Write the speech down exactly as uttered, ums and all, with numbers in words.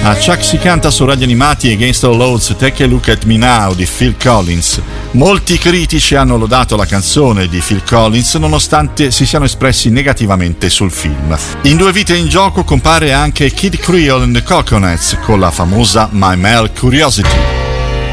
A Chuck si canta su Radio Animati Against All Odds Take a Look at Me Now di Phil Collins. Molti critici hanno lodato la canzone di Phil Collins nonostante si siano espressi negativamente sul film. In Due vite in gioco compare anche Kid Creole and the Coconuts con la famosa My Male Curiosity.